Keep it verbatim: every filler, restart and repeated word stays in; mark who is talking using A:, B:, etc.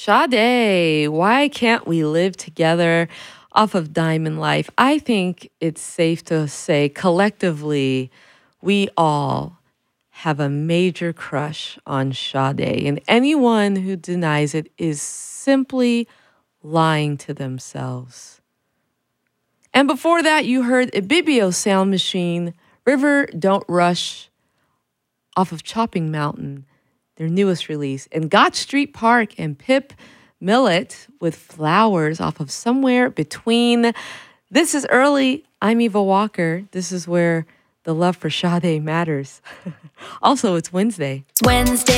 A: Sade, why can't we live together off of Diamond Life? I think it's safe to say collectively, we all have a major crush on Sade, and anyone who denies it is simply lying to themselves. And before that, you heard Ibibio Sound Machine, River Don't Rush, off of Chopping Mountain, their newest release, and Got Street Park and Pip Millet with Flowers off of Somewhere Between. This is early. I'm Eva Walker. This is where the love for Sade matters. Also, it's Wednesday.
B: Wednesday.